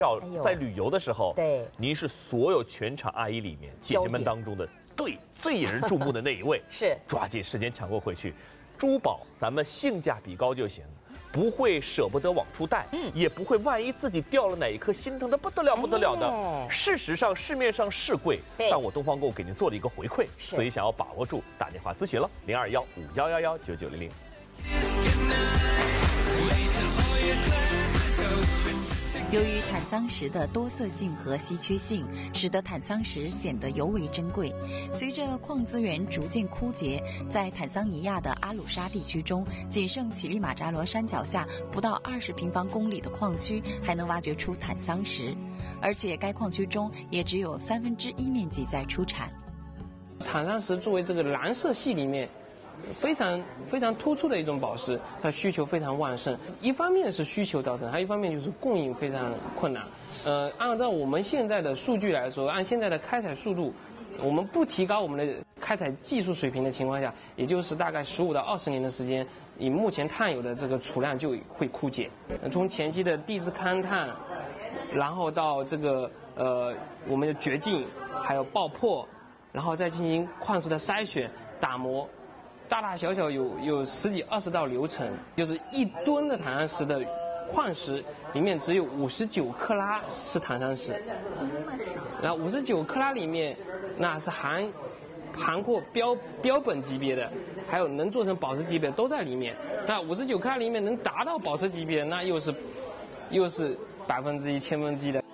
在旅游的时候， 对， 您是所有全场阿姨里面姐姐们当中的最引人注目的那一位， 是抓紧时间抢购回去。珠宝咱们性价比高就行，不会舍不得往出带，也不会万一自己掉了哪一颗心疼的不得了的。事实上市面上是贵，但我东方购给您做了一个回馈，所以想要把握住，打电话咨询了0215119900。 由于坦桑石的多色性和稀缺性，使得坦桑石显得尤为珍贵。随着矿资源逐渐枯竭，在坦桑尼亚的阿鲁沙地区中，仅剩乞力马扎罗山脚下不到20平方公里的矿区还能挖掘出坦桑石，而且该矿区中也只有1/3面积在出产。 坦桑石作为这个蓝色系里面非常突出的一种宝石，它需求非常旺盛。一方面是需求造成，还有一方面就是供应非常困难。按照我们现在的数据来说，按现在的开采速度，我们不提高我们的开采技术水平的情况下，也就是大概15到20年的时间，以目前碳有的这个储量就会枯竭。从前期的地质勘探，然后到这个我们的掘进，还有爆破，然后再进行矿石的筛选、打磨。大大小小有10几20道流程，就是1吨的坦桑石的矿石里面只有59克拉是坦桑石，然后59克拉里面那是含括标本级别的，还有能做成宝石级别的都在里面。那59克拉里面能达到宝石级别的，那又是1/1000分之一的。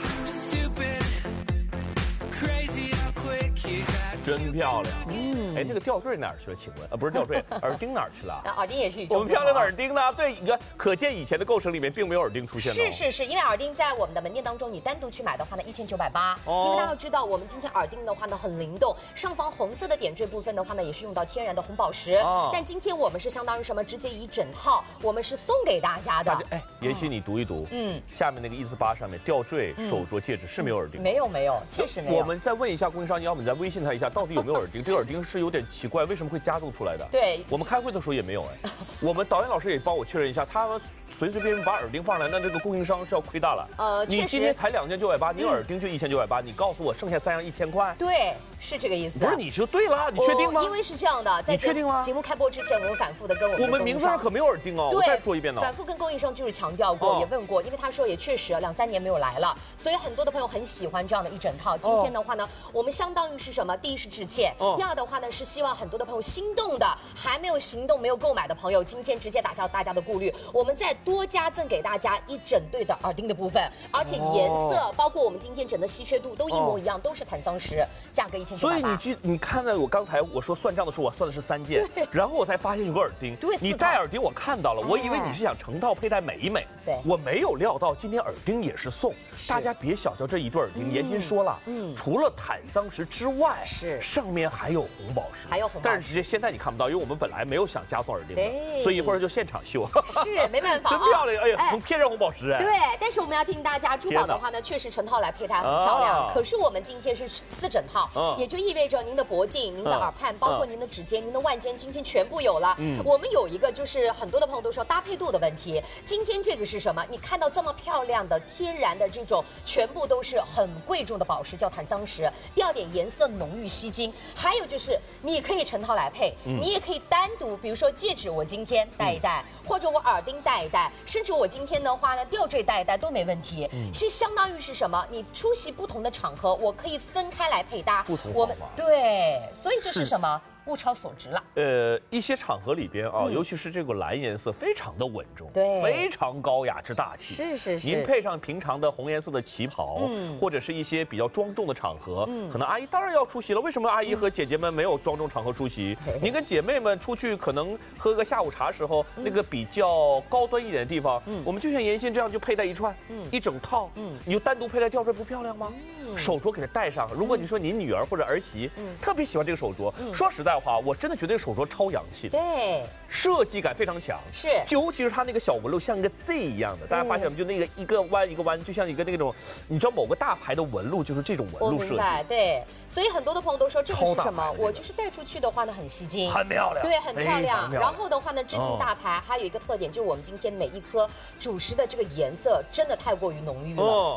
真漂亮，哎，这个吊坠哪儿去了？请问，不是吊坠，耳钉哪儿去了？ 耳钉也是一种。 我们漂亮的耳钉呢？对，你看，可见以前的购城里面并没有耳钉出现。 是，因为耳钉在我们的门店当中，你单独去买的话呢，1980。因为大家要知道，我们今天耳钉的话呢很灵动，上方红色的点缀部分的话呢，也是用到天然的红宝石。但今天我们是相当于什么？直接一整套，我们是送给大家的。 哎，妍希你读一读，下面那个148上面吊坠、手镯、戒指是没有耳钉？ 没有，确实没有。 我们再问一下供应商，要不你再微信他一下，到底有没有耳钉？这个耳钉是有点奇怪，为什么会加重出来的？ 对， 我们开会的时候也没有哎。我们导演老师也帮我确认一下，他随便把耳钉放上来，那这个供应商是要亏大了。你今天才2980，你耳钉就1980，你告诉我剩下3样1000块？ 对，是这个意思。 不是，你就对了，你确定吗？ 因为是这样的，在节目开播之前，我们反复的跟我们名字上可没有耳钉哦。我再说一遍呢， 反复跟供应商就是强调过，也问过，因为他说也确实2、3年没有来了，所以很多的朋友很喜欢这样的一整套。今天的话呢，我们相当于是什么？第一是致歉，第二的话呢是希望很多的朋友心动的，还没有行动、没有购买的朋友，今天直接打消大家的顾虑，我们再多加赠给大家一整对的耳钉的部分，而且颜色包括我们今天整个稀缺度都一模一样，都是坦桑石，价格1980。 所以你看到我刚才我说算账的时候，我算的是3件，然后我才发现有个耳钉。 对， 你戴耳钉我看到了，我以为你是想成套佩戴美一美。 对， 我没有料到今天耳钉也是送，大家别小瞧这一对耳钉。妍希说了，除了坦桑石之外，上面还有红宝石，但是现在你看不到，因为我们本来没有想加送耳钉的，所以一会儿就现场秀。 是没办法， 真漂亮，哎呀，偏上红宝石哎。 对，但是我们要提醒大家，珠宝的话呢，确实成套来佩戴很漂亮。可是我们今天是4整套，也就意味着您的脖颈、您的耳畔，包括您的指尖、您的腕尖，今天全部有了。我们有一个就是很多的朋友都说搭配度的问题，今天这个是什么？你看到这么漂亮的天然的这种，全部都是很贵重的宝石，叫坦桑石。第二点，颜色浓郁吸睛。还有就是你可以成套来配，你也可以单独，比如说戒指我今天戴一戴，或者我耳钉戴一戴，甚至我今天的话呢吊坠戴一戴都没问题。是相当于是什么？你出席不同的场合，我可以分开来配搭。我们对，所以这是什么？物超所值了。 一些场合里边啊，尤其是这个蓝颜色，非常的稳重， 对， 非常高雅之大气。 是。 您配上平常的红颜色的旗袍，或者是一些比较庄重的场合，可能阿姨当然要出席了。为什么阿姨和姐姐们没有庄重场合出席？您跟姐妹们出去可能喝个下午茶时候，那个比较高端一点的地方，我们就像妍希这样就佩戴一串，一整套，你就单独佩戴吊坠不漂亮吗？手镯给它戴上。如果你说您女儿或者儿媳特别喜欢这个手镯，说实在话，我真的觉得这个手镯超洋气， 对， 设计感非常强，尤其是它那个小纹路像一个 Z 一样的，大家发现没？就那个一个弯一个弯，就像一个那种，你知道某个大牌的纹路就是这种纹路设计。我明白， 对，所以很多的朋友都说这个是什么？我就是带出去的话呢，很吸睛， 很漂亮， 对，很漂亮。然后的话呢，知青大牌还有一个特点，就是我们今天每一颗主石的这个颜色真的太过于浓郁了。